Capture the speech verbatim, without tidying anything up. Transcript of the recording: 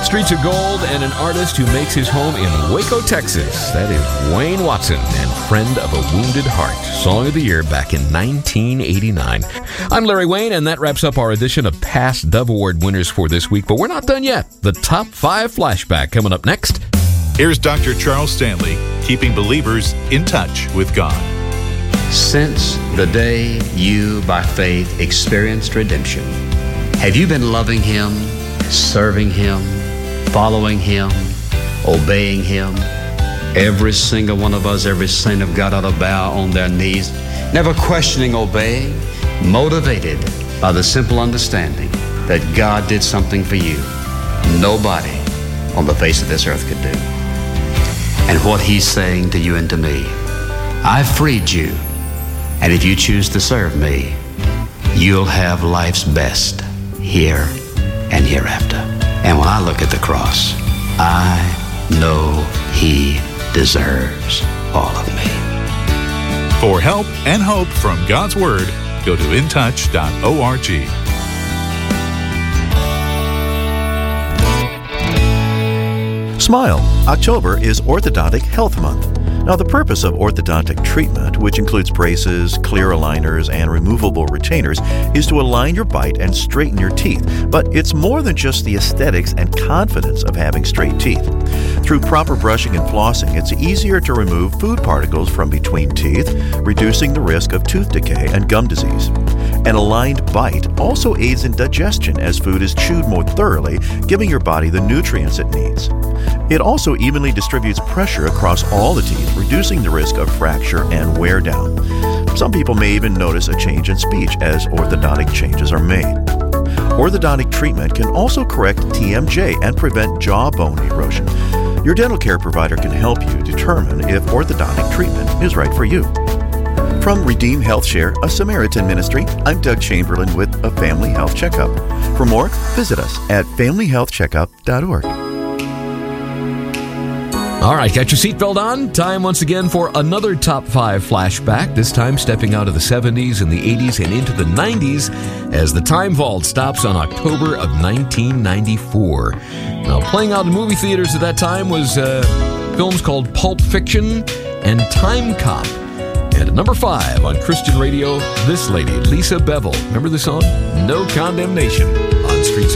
Streets of Gold and an artist who makes his home in Waco, Texas. That is Wayne Watson and Friend of a Wounded Heart. Song of the Year back in nineteen eighty-nine. I'm Larry Wayne, and that wraps up our edition of past Dove Award winners for this week. But we're not done yet. The Top five Flashback coming up next. Here's Doctor Charles Stanley, keeping believers in touch with God. Since the day you, by faith, experienced redemption, have you been loving Him, serving Him, following Him, obeying Him? Every single one of us, every saint of God ought to bow on their knees, never questioning, obeying, motivated by the simple understanding that God did something for you nobody on the face of this earth could do. And what He's saying to you and to me, I've freed you, and if you choose to serve me, you'll have life's best here and hereafter. And when I look at the cross, I know He deserves all of me. For help and hope from God's Word, go to in touch dot org. Smile. October is Orthodontic Health Month. Now, the purpose of orthodontic treatment, which includes braces, clear aligners, and removable retainers, is to align your bite and straighten your teeth. But it's more than just the aesthetics and confidence of having straight teeth. Through proper brushing and flossing, it's easier to remove food particles from between teeth, reducing the risk of tooth decay and gum disease. An aligned bite also aids in digestion as food is chewed more thoroughly, giving your body the nutrients it needs. It also evenly distributes pressure across all the teeth, reducing the risk of fracture and wear down. Some people may even notice a change in speech as orthodontic changes are made. Orthodontic treatment can also correct T M J and prevent jawbone erosion. Your dental care provider can help you determine if orthodontic treatment is right for you. From Redeem Health Share, a Samaritan ministry, I'm Doug Chamberlain with a Family Health Checkup. For more, visit us at family health checkup dot org. All right, got your seatbelt on? Time once again for another Top five Flashback, this time stepping out of the seventies and the eighties and into the nineties as the Time Vault stops on October of nineteen ninety-four. Now, playing out in movie theaters at that time was uh, films called Pulp Fiction and Time Cop. And at number five on Christian radio, this lady, Lisa Bevel. Remember the song? No Condemnation on Streets of